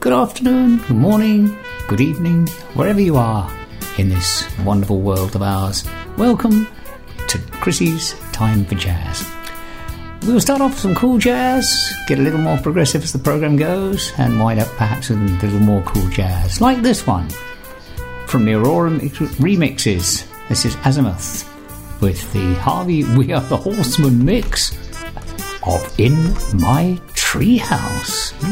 good afternoon, good morning, good evening, wherever you are in this wonderful world of ours. Welcome to Chrissy's Time for Jazz. We'll start off with some cool jazz, get a little more progressive as the program goes, and wind up perhaps with a little more cool jazz, like this one from the Aurora remixes. This is Azimuth with the Harvey We Are the Horsemen mix of In My Treehouse.